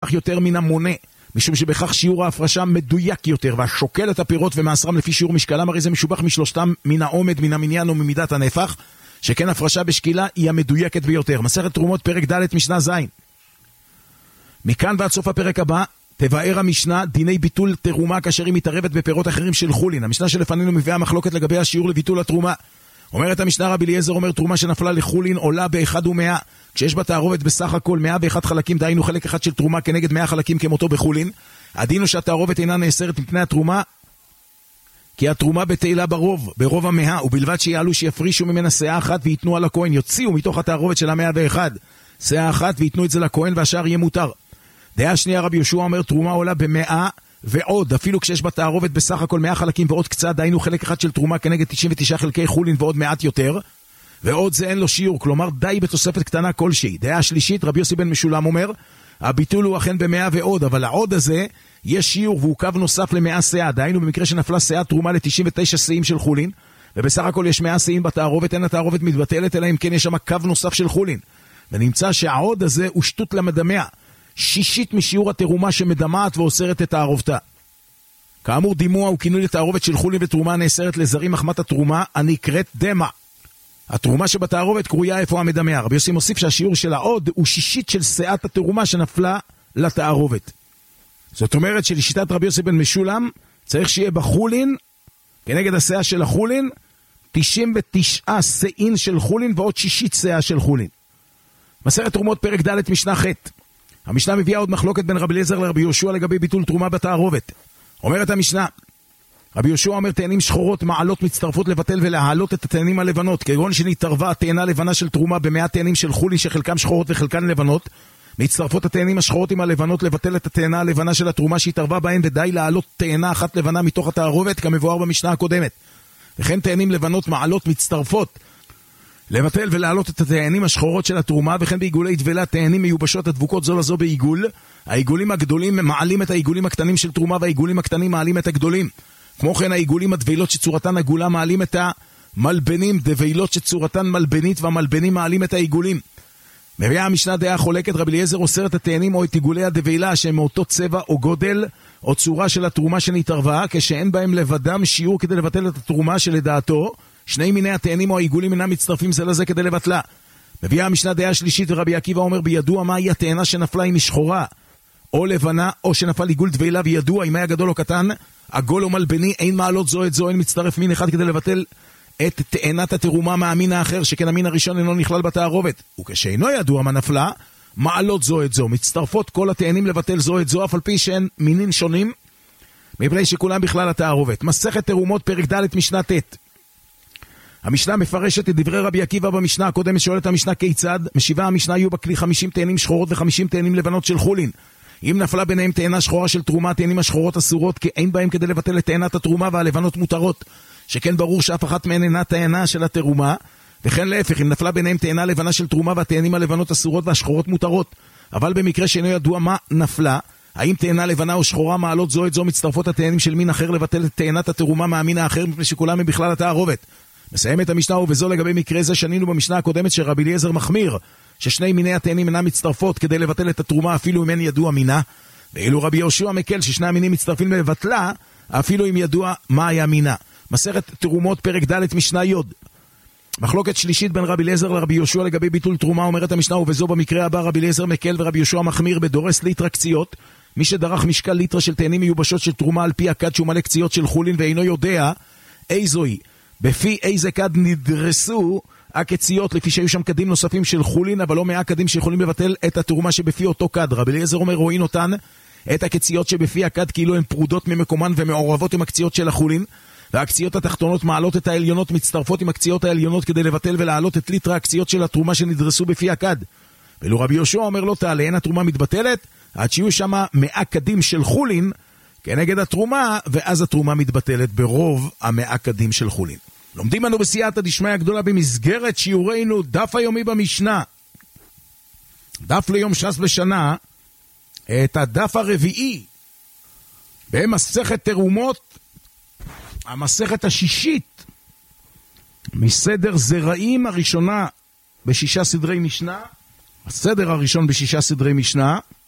משובח יותר מן המונה, משום שבכך שיעור ההפרשה מדויק יותר, והשוקל את הפירות ומעשרם לפי שיעור משקלם, הרי זה משובח משלושתם מן העומד, מן המניין וממידת הנפח, שכן הפרשה בשקילה היא המדויקת ביותר. מסכת תרומות פרק ד' משנה ז'. מכאן ועד סוף הפרק הבא תבאר המשנה דיני ביטול תרומה כאשר היא מתערבת בפירות אחרים של חולין. המשנה שלפנינו מביאה מחלוקת לגבי השיעור לביטול התרומה. אומרת המשנה, רבי אליעזר אומר, תרומה שנפלה לחולין עולה ב100, כשיש בה תערובת בסך הכל 101 חלקים, דהיינו חלק אחד של תרומה כנגד 100 חלקים כמותו בחולין. הדין הוא שהתערובת אינה נאסרת מפני התרומה, כי התרומה בתהילה ברוב 100, ובלבד שיעלו שיפרישו ממנה שאה אחת ויתנו על הכהן, יוציאו מתוך התערובת של 101 שאה אחת ויתנו את זה לכהן, והשאר יהיה מותר. דעה שנייה, רבי יהושע אומר, תרומה עולה ב100 ועוד, אפילו כשיש בה תערובת בסך הכל 100 חלקים ועוד קצת, דהיינו חלק אחד של תרומה כנגד 99 חלקי חולין ועוד מעט יותר, ועוד זה אין לו שיעור, כלומר די בתוספת קטנה כלשהי. דעה שלישית, רבי יוסי בן משולם אומר, הביטול הוא אכן ב100 ועוד, אבל העוד הזה יש שיעור והוא קו נוסף ל100 שאה, דהיינו במקרה שנפלה שאה תרומה ל99 שאים של חולין, ובסך הכל יש 100 שאים בתערובת, אין התערובת מתבטלת, אלא אם כן יש שם קו נוסף של חולין, ונמצא שהעוד הזה הוא שטות למדמע, שישית משיעור התרומה שמדמעת ואוסרת את תערובתה. כאמור, דימוע הוא כינוי לתערובת של חולין ותרומה נאסרת לזרים מחמת התרומה הנקראת דמע. התרומה שבתערובת קרויה איפה המדמע. רבי יוסי מוסיף שהשיעור של העוד הוא שישית של שאת התרומה שנפלה לתערובת. זאת אומרת שלשיטת רבי יוסי בן משולם צריך שיהיה בחולין, כנגד השאה של החולין, 99 שאים של חולין ועוד שישית שאה של חולין. מסכת תרומות פרק ד' משנה ח'. המשנה מביאה עוד מחלוקת בין רבי אליעזר לרבי יהושע לגבי ביטול תרומה בתערובת. אומרת המשנה, רבי יהושע אומר, תאנים שחורות מעלות מצטרפות לבטל ולהעלות את התאנים הלבנות, כגון שנתערבה תאנה לבנה של תרומה ב100 תאנים של חולין שחלקם שחורות וחלקן לבנות, מצטרפות התאנים השחורות עם הלבנות לבטל את התאנה הלבנה של התרומה שהתערבה בהן, ודי להעלות תאנה אחת לבנה מתוך התערובת כמבואר במשנה הקודמת. וכן תאנים לבנות מעלות מצטרפות לבטל ולהעלות את התאנים השחורות של התרומה, וכן בעיגולי דבלה תאנים מיובשות הדבוקות זו לזו בעיגול. העיגולים הגדולים מעלים את העיגולים הקטנים של תרומה, והעיגולים הקטנים מעלים את הגדולים. כמו כן העיגולים הדבלות שצורתן עגולה מעלים את המלבנים, דבלות שצורתן מלבנית, והמלבנים מעלים את העיגולים. מביאה המשנה דעה חולקת, רבי אליעזר אוסר את התאנים או את עיגולי הדבלה שהם מאותו צבע או גודל או צורה של התרומה שנתערבה, כשאין בהם לבדם שיעור כדי לבטל את התרומה, שלדעתו שני מיני התאנים או העיגולים אינם מצטרפים זה לזה כדי לבטלה. מביאה המשנה דעה שלישית, ורבי עקיבא אומר, בידוע מהי התאנה שנפלה אם היא שחורה או לבנה, או שנפל עיגול דבלה, וידוע אם היה גדול או קטן, עגול או מלבני, אין מעלות זו את זו, אין מצטרף מין אחד כדי לבטל את תאנת התרומה מהמין האחר, שכן המין הראשון אינו נכלל בתערובת. וכשאינו ידוע מה נפלה, מעלות זו את זו, מצטרפות כל התאנים לבטל זו את זו, אף על פי שהן מינים שונים, מפני שכולם בכלל התערובת. מסכת תרומות פרק ד' משנה ט'. המשנה מפרשת את דברי רבי עקיבא במשנה הקודמת. שואלת המשנה כיצד? משיבה המשנה, יהיו בכלי 50 תאנים שחורות ו50 תאנים לבנות של חולין. אם נפלה ביניהם תאנה שחורה של תרומה, תאנים השחורות אסורות, כי אין בהם כדי לבטל את תאנת התרומה, והלבנות מותרות, שכן ברור שאף אחת מהן אינה תאנה של התרומה. וכן להפך, אם נפלה ביניהם תאנה לבנה של תרומה, והתאנים הלבנות אסורות והשחורות מותרות. אבל במקרה שאינו ידוע מה נפלה, האם תאנה לבנה או שחורה, מעלות זו את זו, מצטרפות התאנים של מין אחר לבטל את תאנת התרומה מהמין האחר, מפני שכולם הם בכלל התערובת. מסיים את המשנה, ובזו לגבי מקרה זה שנינו במשנה הקודמת שרבי אליעזר מחמיר, ששני מיני התאנים אינם מצטרפות כדי לבטל את התרומה אפילו אם אין ידוע מינה, ואילו רבי יהושע מקל ששני המינים מצטרפים לבטלה אפילו אם ידוע מה היה מינה. מסכת תרומות פרק ד' משנה י'. מחלוקת שלישית בין רבי אליעזר לרבי יהושע לגבי ביטול תרומה. אומרת המשנה, ובזו במקרה הבא רבי אליעזר מקל ורבי יהושע מחמיר בדורס ליטרה קציות. מי שדרך משקל ליטרה של תאנים מיובשות של תרומה על פי הכד שהוא מלא קציות של חולין ואינו יודע איזוהי, בפי איזה כד נדרסו הקציות, לפי שהיו שם כדים נוספים של חולין, אבל לא 100 כדים שיכולים לבטל את התרומה שבפי אותו כד. רבי אליעזר אומר, רואים אותן, את הקציות שבפי הכד, כאילו הן פרודות ממקומן ומעורבות עם הקציות של החולין, והקציות התחתונות מעלות את העליונות, מצטרפות עם הקציות העליונות כדי לבטל ולהעלות את ליטרה הקציות של התרומה שנדרסו בפי הכד. ואילו רבי יהושע אומר, לא תעלה, אין התרומה מתבטלת, עד שיהיו שם 100 כדים של חולין, כנגד התרומה, ואז התרומה מתבטלת ברוב 100 כדים של חולין. לומדים אנו בסייעתא דשמיא הגדולה במסגרת שיעורנו דף היומי במשנה, דף ליום ש"ס בשנה, את הדף הרביעי במסכת תרומות, המסכת השישית מסדר זרעים, הראשונה בשישה סדרי משנה, הסדר הראשון בשישה סדרי משנה,